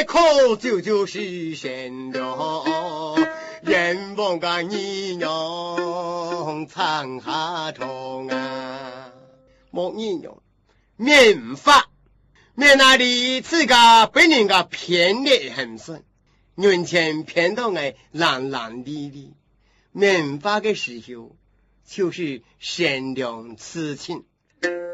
开口就是善良，人望个你娘唱下痛啊！莫你娘免法，免那里自个被人家骗得很深，人前骗到我烂烂地的，免法的时候就是善良痴情。